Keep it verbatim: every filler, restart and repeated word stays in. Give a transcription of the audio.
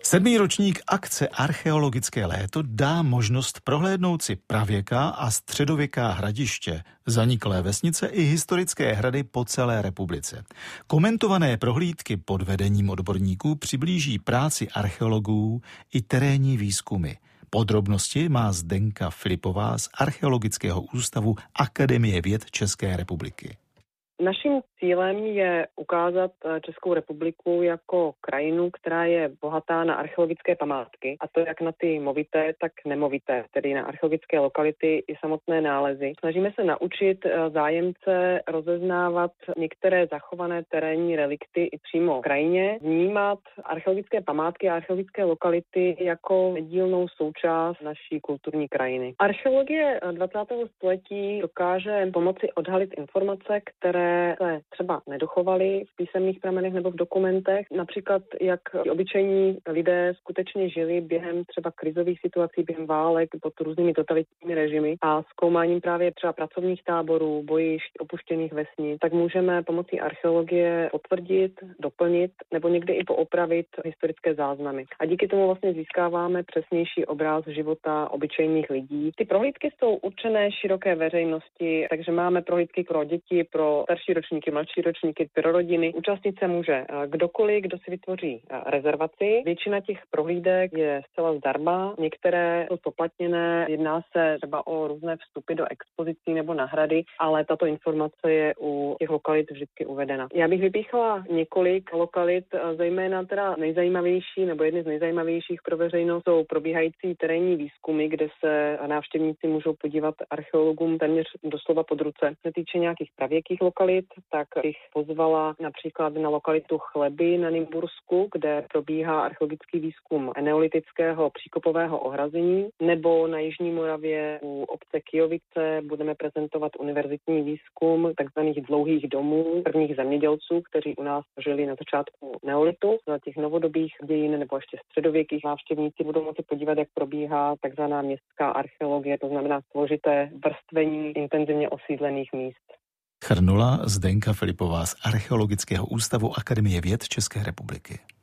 Sedmý ročník akce Archeologické léto dá možnost prohlédnout si pravěká a středověká hradiště, zaniklé vesnice i historické hrady po celé republice. Komentované prohlídky pod vedením odborníků přiblíží práci archeologů i terénní výzkumy. Podrobnosti má Zdenka Filipová z Archeologického ústavu Akademie věd České republiky. Naším cílem je ukázat Českou republiku jako krajinu, která je bohatá na archeologické památky, a to jak na ty movité, tak nemovité, tedy na archeologické lokality i samotné nálezy. Snažíme se naučit zájemce rozeznávat některé zachované terénní relikty i přímo v krajině, vnímat archeologické památky a archeologické lokality jako nedílnou součást naší kulturní krajiny. Archeologie dvacátého století dokáže pomoci odhalit informace, které se třeba nedochovaly v písemných pramenech nebo v dokumentech, například jak obyčejní lidé skutečně žili během třeba krizových situací, během válek pod různými totalitními režimy a zkoumáním právě třeba pracovních táborů, bojišť, opuštěných vesnic, tak můžeme pomocí archeologie potvrdit, doplnit nebo někdy i poopravit historické záznamy. A díky tomu vlastně získáváme přesnější obraz života obyčejných lidí. Ty prohlídky jsou určené široké veřejnosti, takže máme prohlídky pro děti, pro starší ročníky, mladší ročníky, pro rodiny. Účastnit se může kdokoliv, kdo si vytvoří rezervaci. Většina těch prohlídek je zcela zdarma, některé jsou spoplatněné, jedná se třeba o různé vstupy do expozicí nebo na hrady, ale tato informace je u těch lokalit vždycky uvedena. Já bych vypíchla několik lokalit, zejména teda nejzajímavější nebo jedny z nejzajímavějších pro veřejnost jsou probíhající terénní výzkumy, kde se návštěvníci můžou podívat archeologům téměř doslova pod ruce. Co se týče nějakých pravěkých lokalit, tak bych pozvala například na lokalitu Chleby na Nymbursku, kde probíhá archeologický výzkum neolitického příkopového ohrazení, nebo na Jižní Moravě u obce Kyjovice budeme prezentovat univerzitní výzkum takzvaných dlouhých domů prvních zemědělců, kteří u nás žili na začátku neolitu. Na těch novodobých dějin nebo ještě středověkých návštěvníci budou moci podívat, jak probíhá takzvaná městská archeologie, to znamená složité vrstvení intenzivně osídlených míst. Chrnula Zdenka Filipová z Archeologického ústavu Akademie věd České republiky.